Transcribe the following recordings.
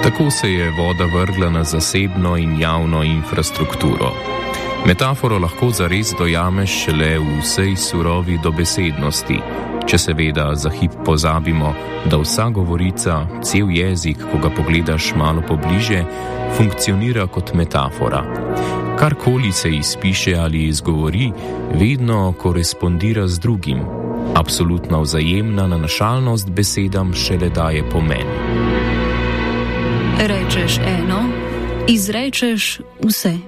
Tako se je voda vrgla na zasebno in javno infrastrukturo. Metaforo lahko zares dojameš šele v vsej surovi dobesednosti, če seveda za hip pozabimo, da vsa govorica, cel jezik, ko ga pogledaš malo pobliže, funkcionira kot metafora. Karkoli se izpiše ali izgovori, vedno korespondira z drugim. Absolutno vzajemna nanašalnost besedam šele daje pomen. Rečeš eno, izrečeš vse.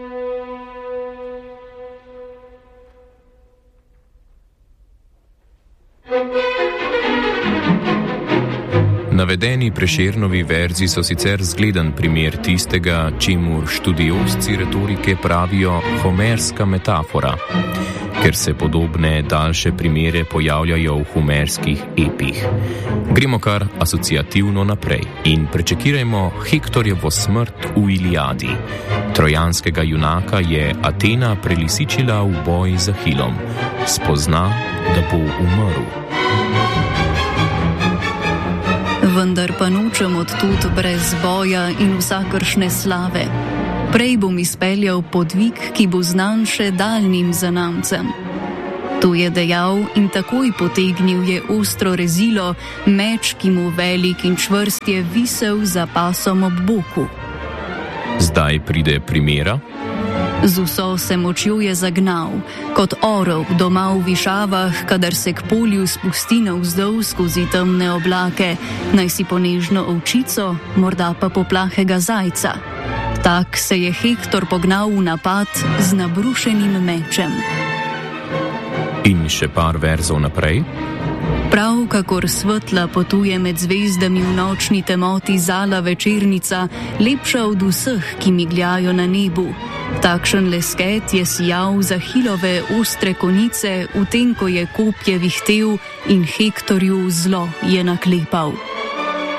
Navedeni Prešernovi verzi so sicer zgleden primer tistega, čemur študiozci retorike pravijo homerska metafora, ker se podobne daljše primere pojavljajo v homerskih epih. Gremo kar asociativno naprej in prečekirajmo Hektorjevo smrt v Iliadi. Trojanskega junaka je Atena prelisičila v boj z Ahilom. Spozna, da bo umrl. Vendar pa nočem odtud brez boja in vsakršne slave. Prej bom izpeljal podvig, ki bo znan še daljnim zanamcem. To je dejal in takoj potegnil je ostro rezilo, meč, ki mu velik in čvrst je visel za pasom ob boku. Zdaj pride primera. Z vso se močjo je zagnal, kot orel doma v višavah, kadar se k polju spusti navzdol skozi temne oblake, naj si ponežno ovčico, morda pa poplahega zajca. Tak se je Hektor pognal v napad z nabrušenim mečem. In še par verzov naprej. Prav kakor svetla potuje med zvezdami v nočni temoti zala večernica, lepša od vseh, ki migljajo na nebu. Takšen lesket je sijal za Ahilove ostre konice, v tem, ko je kopje vihtel in Hektorju zlo je naklepal.